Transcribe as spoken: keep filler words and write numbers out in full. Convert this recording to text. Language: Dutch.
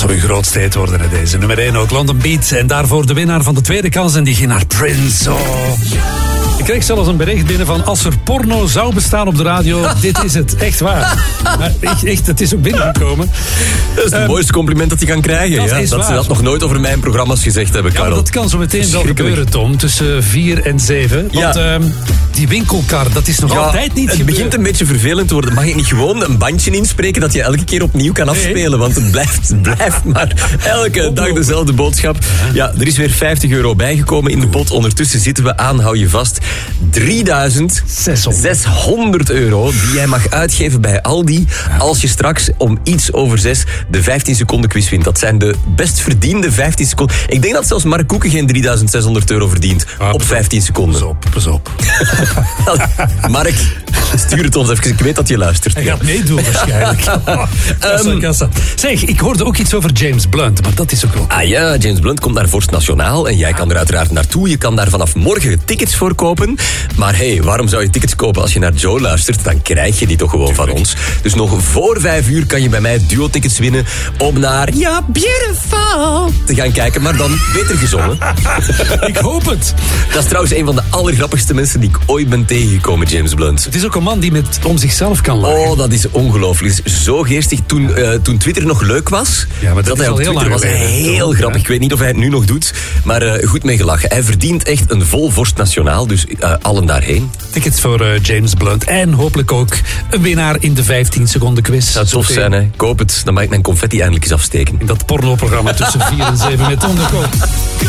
zal uw grootste hit worden, hè, deze. Nummer één ook, London Beat. En daarvoor de winnaar van de tweede kans en die ging naar Prince. Oh. Ik kreeg zelfs een bericht binnen van als er porno zou bestaan op de radio, dit is het. Echt waar. Maar echt, echt, het is ook binnengekomen. Dat is het um, mooiste compliment dat je kan krijgen. Dat, ja? dat ze dat nog nooit over mijn programma's gezegd hebben, Karel. Ja, dat kan zo meteen wel gebeuren, Tom. Tussen vier en zeven. Want ja. um, die winkelkar, dat is nog ja, altijd niet het gebeurd. Het begint een beetje vervelend te worden. Mag ik niet gewoon een bandje inspreken dat je elke keer opnieuw kan afspelen? Nee. Want het blijft, blijft maar elke dag dezelfde boodschap. Ja, er is weer vijftig euro bijgekomen in de pot. Ondertussen zitten we aan, hou je vast, drieduizend zeshonderd euro die jij mag uitgeven bij Aldi als je straks om iets over zes de vijftien seconden quiz wint. Dat zijn de best verdiende vijftien seconden. Ik denk dat zelfs Mark Koeken geen drieduizend zeshonderd euro verdient ah, op vijftien seconden. Pas op, pas op. Mark, stuur het ons even. Ik weet dat je luistert. Hij gaat meedoen waarschijnlijk. Kassa, um, kassa. Zeg, ik hoorde ook iets over James Blunt, maar dat is ook wel... Ah ja, James Blunt komt naar Vorst Nationaal en jij kan er uiteraard naartoe. Je kan daar vanaf morgen tickets voor kopen. Maar hey, waarom zou je tickets kopen als je naar Joe luistert? Dan krijg je die toch gewoon van ons. Dus nog voor vijf uur kan je bij mij duo-tickets winnen om naar Ja, Beautiful te gaan kijken, maar dan beter gezongen. Ik hoop het. Dat is trouwens een van de allergrappigste mensen die ik ooit ben tegengekomen, James Blunt. Het is ook een man die met om zichzelf kan lachen. Oh, dat is ongelooflijk. Zo geestig. Toen, uh, toen Twitter nog leuk was, ja, maar dat, dat hij op Twitter was hij heel ja. grappig. Ik weet niet of hij het nu nog doet, maar uh, goed mee gelachen. Hij verdient echt een vol Vorst Nationaal, dus uh, allen daarheen. Tickets voor uh, James Blunt en hopelijk ook een winnaar in de vijftien seconden quiz. Dat zou tof zijn, hè. Koop het, dan mag ik mijn confetti eindelijk eens afsteken. In dat pornoprogramma tussen vier en zeven met Tom de Koop.